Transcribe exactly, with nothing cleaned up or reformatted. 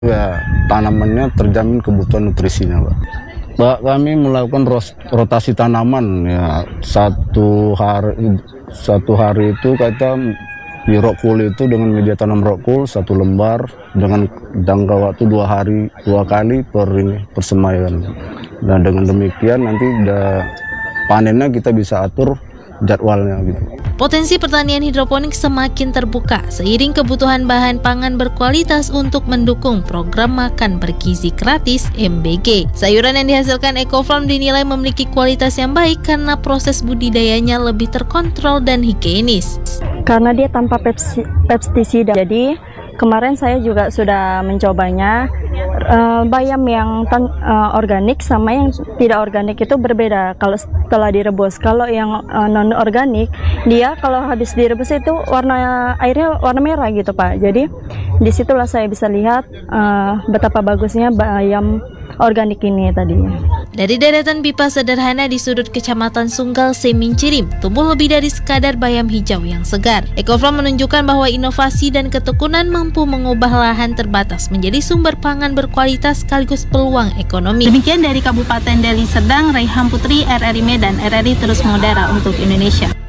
Ya, tanamannya terjamin kebutuhan nutrisinya, Pak. Pak, kami melakukan ros- rotasi tanaman ya. Satu hari satu hari itu kita di rockwool itu dengan media tanam rockwool satu lembar dengan jangka waktu dua hari dua kali per ini persemaian. Dan dengan demikian nanti udah panennya kita bisa atur jadwalnya gitu. Potensi pertanian hidroponik semakin terbuka seiring kebutuhan bahan pangan berkualitas untuk mendukung program makan bergizi gratis M B G. Sayuran yang dihasilkan EcoFarm dinilai memiliki kualitas yang baik karena proses budidayanya lebih terkontrol dan higienis. Karena dia tanpa pepsi, pestisida, jadi kemarin saya juga sudah mencobanya. Uh, bayam yang tan, uh, organik sama yang tidak organik itu berbeda kalau setelah direbus. Kalau yang uh, non organik, dia kalau habis direbus itu warna airnya warna merah gitu, Pak. Jadi disitulah saya bisa lihat uh, betapa bagusnya bayam organik ini tadinya. Dari deretan pipa sederhana di sudut Kecamatan Sunggal Semincirim, tumbuh lebih dari sekadar bayam hijau yang segar. EcoFarm menunjukkan bahwa inovasi dan ketekunan mampu mengubah lahan terbatas menjadi sumber pangan berkualitas sekaligus peluang ekonomi. Demikian dari Kabupaten Deli Serdang, Raihan Putri, R R I Medan, R R I Terus Mengudara untuk Indonesia.